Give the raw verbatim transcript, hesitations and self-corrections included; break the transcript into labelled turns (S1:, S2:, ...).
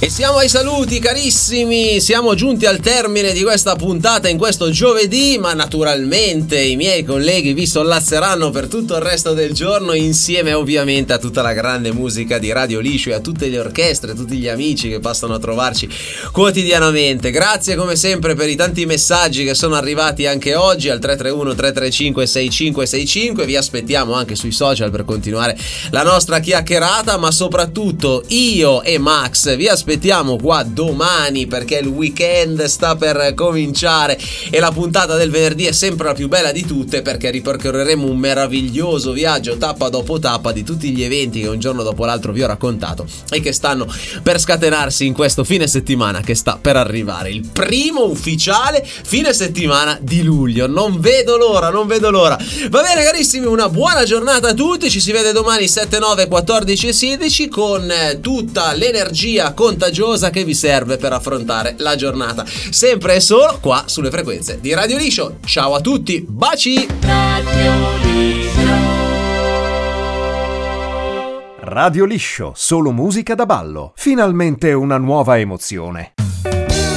S1: E siamo ai saluti carissimi, siamo giunti al termine di questa puntata in questo giovedì, ma naturalmente i miei colleghi vi sollazzeranno per tutto il resto del giorno, insieme ovviamente a tutta la grande musica di Radio Liscio e a tutte le orchestre, a tutti gli amici che passano a trovarci quotidianamente. Grazie come sempre per i tanti messaggi che sono arrivati anche oggi al tre tre uno tre tre cinque sei cinque sei cinque, vi aspettiamo anche sui social per continuare la nostra chiacchierata, ma soprattutto io e Max vi aspettiamo qua domani perché il weekend sta per cominciare e la puntata del venerdì è sempre la più bella di tutte perché ripercorreremo un meraviglioso viaggio tappa dopo tappa di tutti gli eventi che un giorno dopo l'altro vi ho raccontato e che stanno per scatenarsi in questo fine settimana che sta per arrivare, il primo ufficiale fine settimana di luglio. Non vedo l'ora, non vedo l'ora. Va bene carissimi, una buona giornata a tutti, ci si vede domani sette, nove, quattordici e sedici con tutta l'energia contagiosa che vi serve per affrontare la giornata, sempre e solo qua sulle frequenze di Radio Liscio. Ciao a tutti, baci!
S2: Radio Liscio.
S3: Radio Liscio, solo musica da ballo. Finalmente una nuova emozione.